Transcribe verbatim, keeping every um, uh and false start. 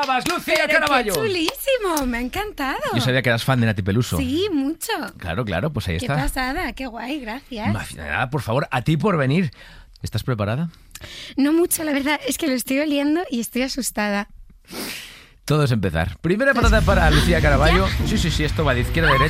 esperabas, Lucía Pero Caraballo. ¡Qué chulísimo! Me ha encantado. Yo sabía que eras fan de Nati Peluso. Sí, mucho. Claro, claro, pues ahí Qué está. pasada, qué guay, gracias. Nada, por favor, a ti por venir. ¿Estás preparada? No mucho, la verdad, es que lo estoy oliendo y estoy asustada. Todo es empezar. Primera patata para Lucía Caraballo. Sí, sí, sí, esto va de izquierda a derecha.